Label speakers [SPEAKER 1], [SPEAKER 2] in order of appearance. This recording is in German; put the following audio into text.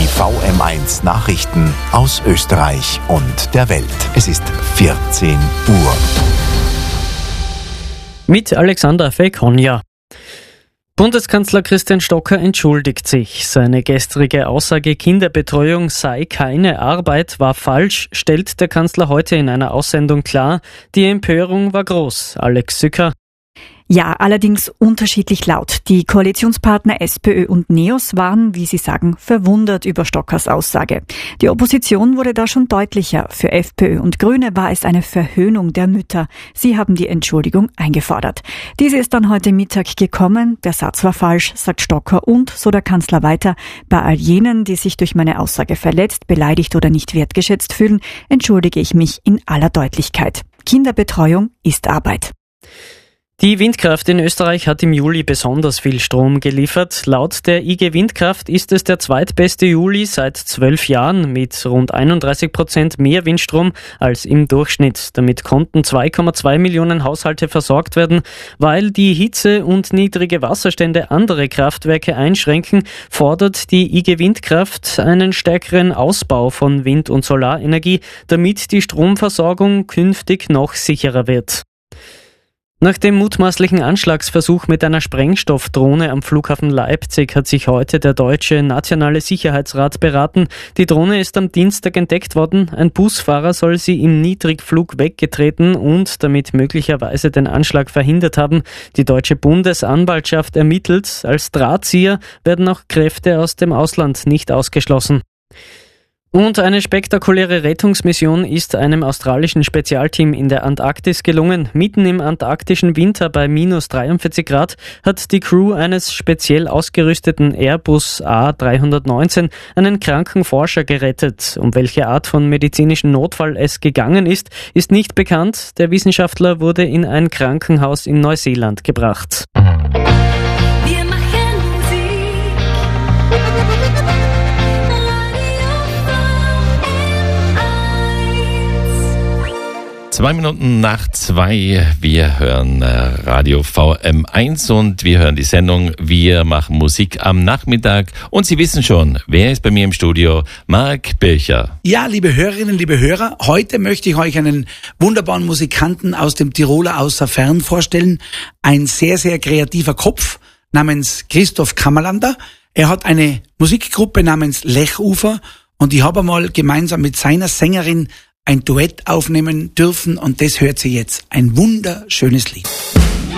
[SPEAKER 1] VM1 Nachrichten aus Österreich und der Welt. Es ist 14 Uhr.
[SPEAKER 2] Mit Alexander Fekonja. Bundeskanzler Christian Stocker entschuldigt sich. Seine gestrige Aussage, Kinderbetreuung sei keine Arbeit, war falsch, stellt der Kanzler heute in einer Aussendung klar. Die Empörung war groß. Alex Sücker.
[SPEAKER 3] Ja, allerdings unterschiedlich laut. Die Koalitionspartner SPÖ und NEOS waren, wie sie sagen, verwundert über Stockers Aussage. Die Opposition wurde da schon deutlicher. Für FPÖ und Grüne war es eine Verhöhnung der Mütter. Sie haben die Entschuldigung eingefordert. Diese ist dann heute Mittag gekommen. Der Satz war falsch, sagt Stocker und, so der Kanzler weiter, bei all jenen, die sich durch meine Aussage verletzt, beleidigt oder nicht wertgeschätzt fühlen, entschuldige ich mich in aller Deutlichkeit. Kinderbetreuung ist Arbeit.
[SPEAKER 2] Die Windkraft in Österreich hat im Juli besonders viel Strom geliefert. Laut der IG Windkraft ist es der zweitbeste Juli seit 12 Jahren mit rund 31% mehr Windstrom als im Durchschnitt. Damit konnten 2,2 Millionen Haushalte versorgt werden. Weil die Hitze und niedrige Wasserstände andere Kraftwerke einschränken, fordert die IG Windkraft einen stärkeren Ausbau von Wind- und Solarenergie, damit die Stromversorgung künftig noch sicherer wird. Nach dem mutmaßlichen Anschlagsversuch mit einer Sprengstoffdrohne am Flughafen Leipzig hat sich heute der Deutsche Nationale Sicherheitsrat beraten. Die Drohne ist am Dienstag entdeckt worden. Ein Busfahrer soll sie im Niedrigflug weggetreten und damit möglicherweise den Anschlag verhindert haben. Die deutsche Bundesanwaltschaft ermittelt. Als Drahtzieher werden auch Kräfte aus dem Ausland nicht ausgeschlossen. Und eine spektakuläre Rettungsmission ist einem australischen Spezialteam in der Antarktis gelungen. Mitten im antarktischen Winter bei minus 43 Grad hat die Crew eines speziell ausgerüsteten Airbus A319 einen kranken Forscher gerettet. Um welche Art von medizinischen Notfall es gegangen ist nicht bekannt. Der Wissenschaftler wurde in ein Krankenhaus in Neuseeland gebracht.
[SPEAKER 4] Wir machen Musik.
[SPEAKER 5] 2:02. Wir hören Radio VM1 und wir hören die Sendung Wir machen Musik am Nachmittag. Und Sie wissen schon, wer ist bei mir im Studio? Marc Bircher.
[SPEAKER 6] Ja, liebe Hörerinnen, liebe Hörer, heute möchte ich euch einen wunderbaren Musikanten aus dem Tiroler Außerfern vorstellen. Ein sehr, sehr kreativer Kopf namens Christoph Kammerlander. Er hat eine Musikgruppe namens Lechufer und ich habe einmal gemeinsam mit seiner Sängerin ein Duett aufnehmen dürfen und das hört sie jetzt. Ein wunderschönes Lied.